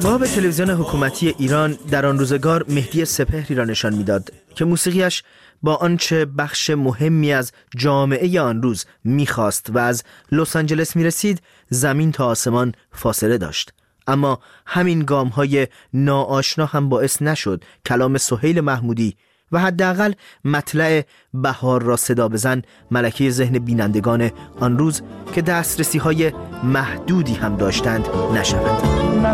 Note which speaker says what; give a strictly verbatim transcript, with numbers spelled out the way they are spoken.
Speaker 1: باب تلویزیون حکومتی ایران در آن روزگار مهدی سپهری را نشان میداد که موسیقیش با آنچه بخش مهمی از جامعه آن روز میخواست و از لس آنجلس میرسید زمین تا آسمان فاصله داشت. اما همین گام‌های ناآشنا هم باعث نشد کلام سهیل محمودی و حداقل مطلع بهار را صدا بزن ملکه ذهن بینندگان آن روز که دسترسی‌های محدودی هم داشتند نشود.